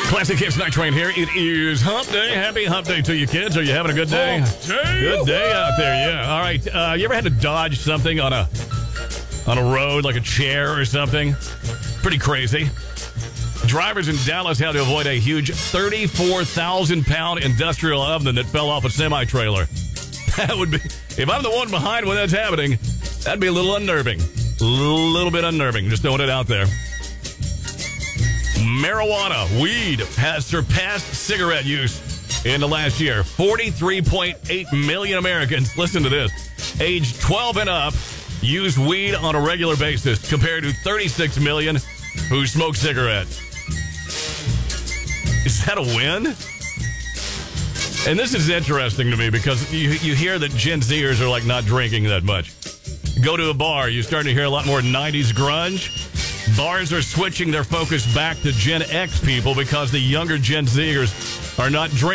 Classic Hits Night Train here. It is Hump Day. Happy Hump Day to you, kids. Are you having a good day? Good day out there, yeah. All right. You ever had to dodge something on a road, like a chair or something? Pretty crazy. Drivers in Dallas had to avoid a huge 34,000-pound industrial oven that fell off a semi-trailer. That would be, if I'm the one behind when that's happening, that'd be a little unnerving. A little bit unnerving. Just throwing it out there. Marijuana, weed, has surpassed cigarette use in the last year. 43.8 million Americans, listen to this, age 12 and up, use weed on a regular basis compared to 36 million who smoke cigarettes. Is that a win? And this is interesting to me because you hear that Gen Zers are like not drinking that much. Go to a bar, you're starting to hear a lot more 90s grunge. Bars are switching their focus back to Gen X people because the younger Gen Zers are not drinking.